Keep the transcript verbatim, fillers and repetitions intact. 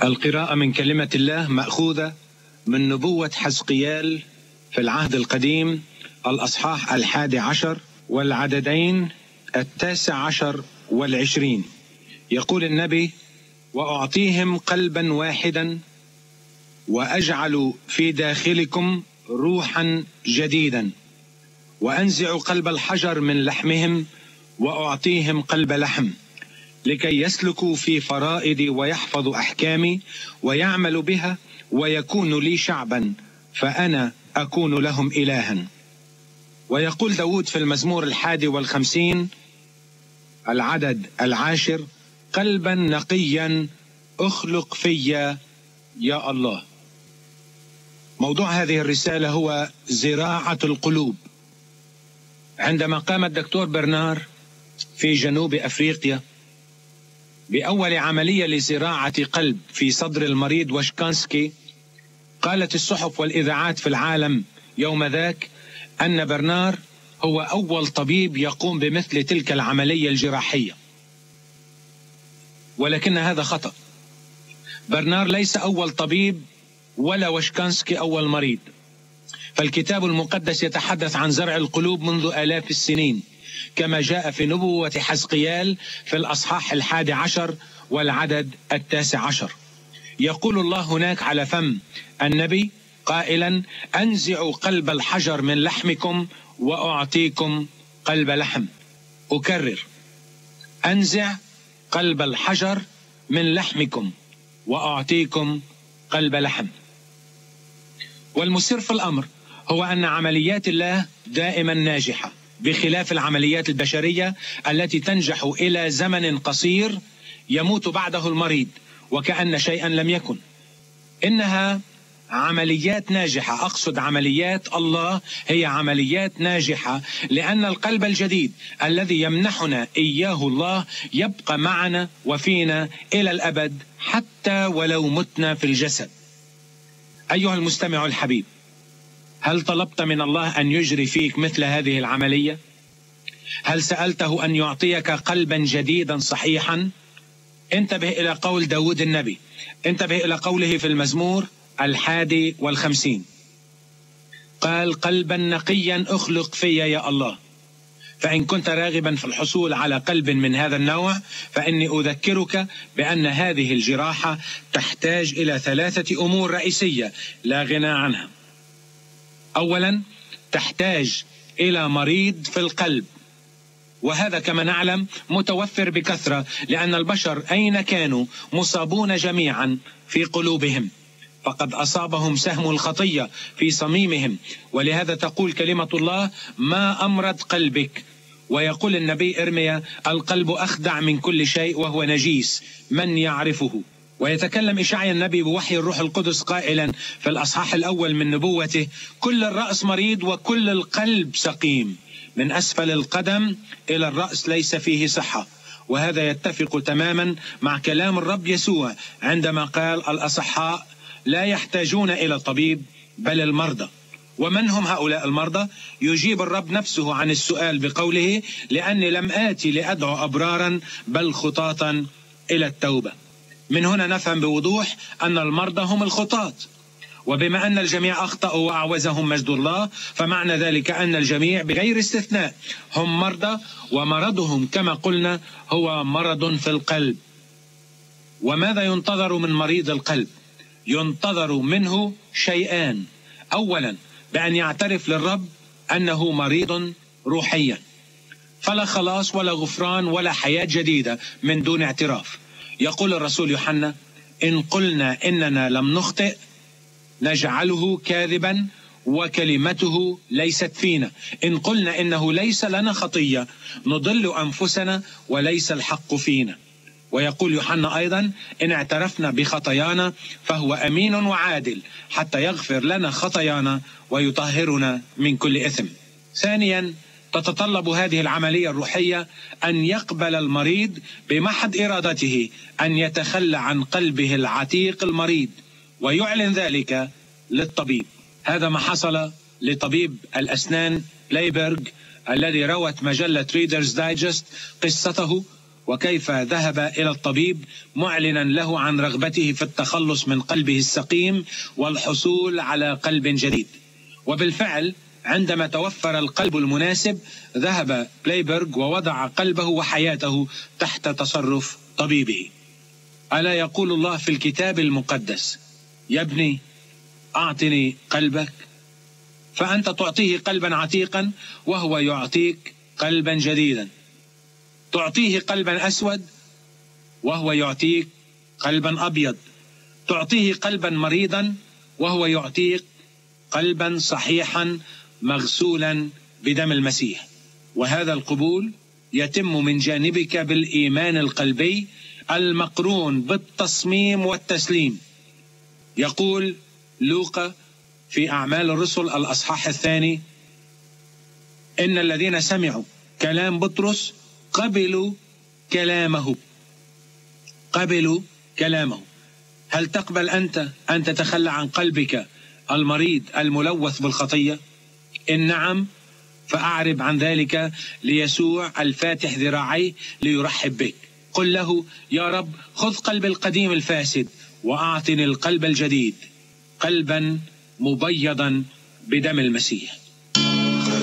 القراءة من كلمة الله مأخوذة من نبوة حزقيال في العهد القديم الأصحاح الحادي عشر والعددين التاسع عشر والعشرين. يقول النبي: وأعطيهم قلبا واحدا وأجعل في داخلكم روحا جديدا وأنزع قلب الحجر من لحمهم وأعطيهم قلب لحم لكي يسلكوا في فرائضي ويحفظوا أحكامي ويعملوا بها ويكونوا لي شعبا فأنا أكون لهم إلها. ويقول داود في المزمور الحادي والخمسين العدد العاشر: قلبا نقيا اخلق فيا يا الله. موضوع هذه الرسالة هو زراعة القلوب. عندما قام الدكتور برنار في جنوب أفريقيا بأول عملية لزراعة قلب في صدر المريض وشكانسكي، قالت الصحف والإذاعات في العالم يوم ذاك أن برنار هو أول طبيب يقوم بمثل تلك العملية الجراحية، ولكن هذا خطأ. برنار ليس أول طبيب ولا وشكانسكي أول مريض، فالكتاب المقدس يتحدث عن زرع القلوب منذ آلاف السنين كما جاء في نبوة حزقيال في الأصحاح الحادي عشر والعدد التاسع عشر. يقول الله هناك على فم النبي قائلا: أنزع قلب الحجر من لحمكم وأعطيكم قلب لحم. أكرر: أنزع قلب الحجر من لحمكم وأعطيكم قلب لحم. والمسر في الأمر هو أن عمليات الله دائما ناجحة بخلاف العمليات البشرية التي تنجح إلى زمن قصير يموت بعده المريض وكأن شيئا لم يكن. إنها عمليات ناجحة، أقصد عمليات الله هي عمليات ناجحة لأن القلب الجديد الذي يمنحنا إياه الله يبقى معنا وفينا إلى الأبد حتى ولو متنا في الجسد. أيها المستمع الحبيب، هل طلبت من الله أن يجري فيك مثل هذه العملية؟ هل سألته أن يعطيك قلبا جديدا صحيحا؟ انتبه إلى قول داود النبي، انتبه إلى قوله في المزمور الحادي والخمسين، قال: قلبا نقيا اخلق فيا يا الله. فإن كنت راغبا في الحصول على قلب من هذا النوع فإني أذكرك بأن هذه الجراحة تحتاج إلى ثلاثة أمور رئيسية لا غنى عنها. أولا، تحتاج إلى مريض في القلب، وهذا كما نعلم متوفر بكثرة لأن البشر أين كانوا مصابون جميعا في قلوبهم، فقد أصابهم سهم الخطية في صميمهم. ولهذا تقول كلمة الله: ما أمرض قلبك. ويقول النبي إرميا: القلب أخدع من كل شيء وهو نجيس، من يعرفه؟ ويتكلم إشعيا النبي بوحي الروح القدس قائلا في الأصحاح الأول من نبوته: كل الرأس مريض وكل القلب سقيم، من أسفل القدم إلى الرأس ليس فيه صحة. وهذا يتفق تماما مع كلام الرب يسوع عندما قال: الأصحاء لا يحتاجون إلى طبيب بل المرضى. ومن هم هؤلاء المرضى؟ يجيب الرب نفسه عن السؤال بقوله: لأني لم آتي لأدعو أبرارا بل خطاطا إلى التوبة. من هنا نفهم بوضوح أن المرضى هم الخطاة، وبما أن الجميع أخطأوا وأعوزهم مجد الله فمعنى ذلك أن الجميع بغير استثناء هم مرضى، ومرضهم كما قلنا هو مرض في القلب. وماذا ينتظر من مريض القلب؟ ينتظر منه شيئان: أولا، بأن يعترف للرب أنه مريض روحيا، فلا خلاص ولا غفران ولا حياة جديدة من دون اعتراف. يقول الرسول يوحنا: إن قلنا إننا لم نخطئ نجعله كاذبا وكلمته ليست فينا، إن قلنا إنه ليس لنا خطية نضل أنفسنا وليس الحق فينا. ويقول يوحنا أيضا: إن اعترفنا بخطايانا فهو أمين وعادل حتى يغفر لنا خطايانا ويطهرنا من كل إثم. ثانيا، تتطلب هذه العملية الروحية أن يقبل المريض بمحض إرادته أن يتخلى عن قلبه العتيق المريض ويعلن ذلك للطبيب. هذا ما حصل لطبيب الأسنان بلايبرغ الذي روت مجلة ريدرز دايجست قصته وكيف ذهب إلى الطبيب معلنا له عن رغبته في التخلص من قلبه السقيم والحصول على قلب جديد. وبالفعل عندما توفر القلب المناسب ذهب بلايبرغ ووضع قلبه وحياته تحت تصرف طبيبه. ألا يقول الله في الكتاب المقدس: يا ابني أعطني قلبك، فأنت تعطيه قلبا عتيقا وهو يعطيك قلبا جديدا. تعطيه قلبا أسود وهو يعطيك قلبا أبيض. تعطيه قلبا مريضا وهو يعطيك قلبا صحيحا مغسولا بدم المسيح. وهذا القبول يتم من جانبك بالإيمان القلبي المقرون بالتصميم والتسليم. يقول لوقا في أعمال الرسل الأصحاح الثاني: إن الذين سمعوا كلام بطرس قبلوا كلامه. قبلوا كلامه. هل تقبل أنت أن تتخلى عن قلبك المريض الملوث بالخطية؟ إن نعم، فأعرب عن ذلك ليسوع الفاتح ذراعيه ليرحب بك. قل له: يا رب، خذ قلب القديم الفاسد وأعطني القلب الجديد، قلبا مبيضا بدم المسيح.